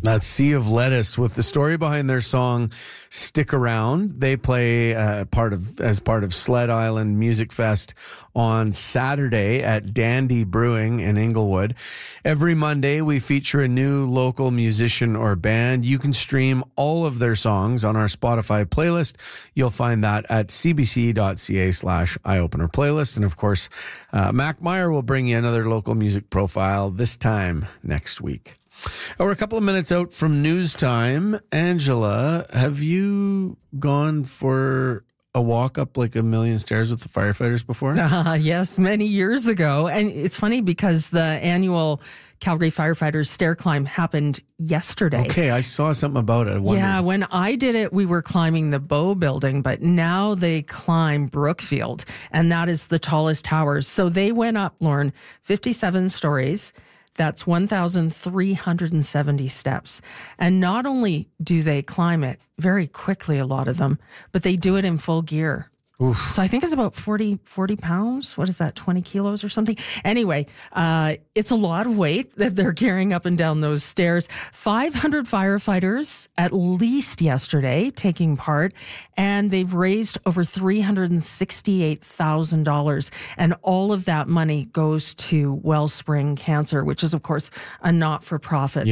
That's Sea of Lettuce with the story behind their song Stick Around. They play as part of Sled Island Music Fest on Saturday at Dandy Brewing in Inglewood. Every Monday, we feature a new local musician or band. You can stream all of their songs on our Spotify playlist. You'll find that at cbc.ca/eyeopener playlist. And of course, Mac Meyer will bring you another local music profile this time next week. We're a couple of minutes out from news time. Angela, have you gone for a walk up like a million stairs with the firefighters before? Yes, many years ago. And it's funny because the annual Calgary Firefighters stair climb happened yesterday. Okay, I saw something about it. Yeah, when I did it, we were climbing the Bow Building, but now they climb Brookfield, and that is the tallest towers. So they went up, Lauren, 57 stories. That's 1,370 steps. And not only do they climb it very quickly, a lot of them, but they do it in full gear. Oof. So I think it's about 40 pounds. What is that, 20 kilos or something? Anyway, it's a lot of weight that they're carrying up and down those stairs. 500 firefighters at least yesterday taking part, and they've raised over $368,000. And all of that money goes to Wellspring Cancer, which is, of course, a not-for-profit